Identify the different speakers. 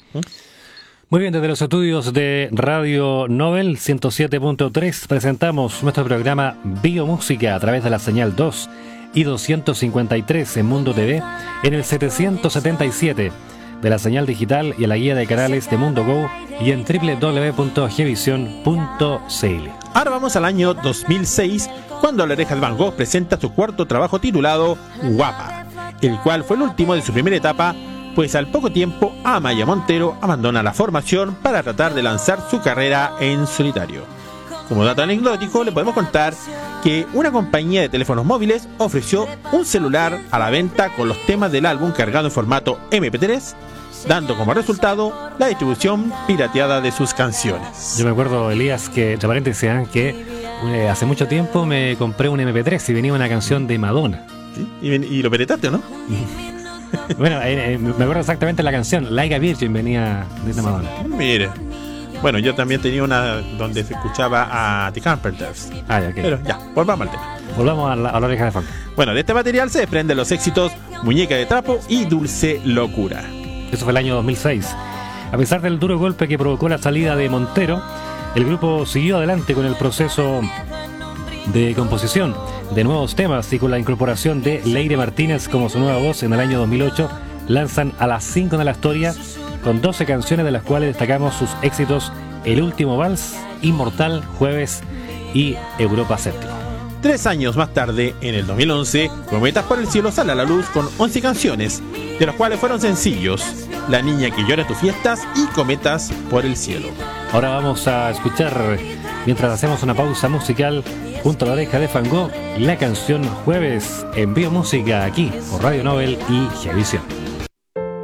Speaker 1: Muy bien, desde los estudios de Radio Nobel 107.3 presentamos nuestro programa Biomúsica a través de la señal 2 y 253 en Mundo TV, en el 777 de la señal digital y en la guía de canales de Mundo Go y en www.gvision.cl.
Speaker 2: Ahora vamos al año 2006, cuando La Oreja de Van Gogh presenta su cuarto trabajo titulado Guapa, el cual fue el último de su primera etapa, pues al poco tiempo Amaya Montero abandona la formación para tratar de lanzar su carrera en solitario. Como dato anecdótico, le podemos contar que una compañía de teléfonos móviles ofreció un celular a la venta con los temas del álbum cargado en formato MP3, dando como resultado la distribución pirateada de sus canciones.
Speaker 1: Yo me acuerdo, Elías, que entre paréntesis, que hace mucho tiempo me compré un MP3 y venía una canción de Madonna.
Speaker 2: ¿Sí? ¿Y lo pirataste o no?
Speaker 1: Bueno, me acuerdo exactamente la canción, Like a Virgin, venía de Madonna.
Speaker 2: Mire, bueno, yo también tenía una donde se escuchaba a The Carpenters.
Speaker 1: Okay.
Speaker 2: Pero ya, volvamos al tema.
Speaker 1: Volvamos a la oreja de Funk.
Speaker 2: Bueno, de este material se desprenden los éxitos Muñeca de Trapo y Dulce Locura.
Speaker 1: Eso fue el año 2006. A pesar del duro golpe que provocó la salida de Montero, el grupo siguió adelante con el proceso de composición de nuevos temas y con la incorporación de Leire Martínez como su nueva voz en el año 2008, lanzan A las 5 de la Historia con 12 canciones, de las cuales destacamos sus éxitos El Último Vals, Inmortal, Jueves y Europa Séptimo.
Speaker 2: 3 años más tarde, en el 2011, Cometas por el Cielo sale a la luz con 11 canciones, de las cuales fueron sencillos La Niña que Llora en tus Fiestas y Cometas por el Cielo.
Speaker 1: Ahora vamos a escuchar, mientras hacemos una pausa musical, junto a La Oreja de Van Gogh, la canción Jueves en Biomúsica aquí por Radio Nobel y Gevisión.